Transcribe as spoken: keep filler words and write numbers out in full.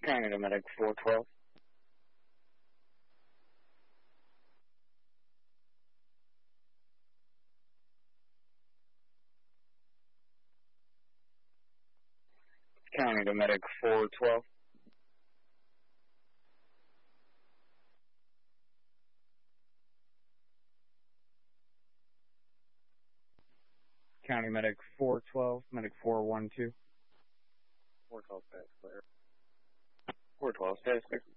County to Medic four twelve. County to Medic four twelve. County Medic four twelve, Medic four one two. four twelve, status clear. four twelve, status clear.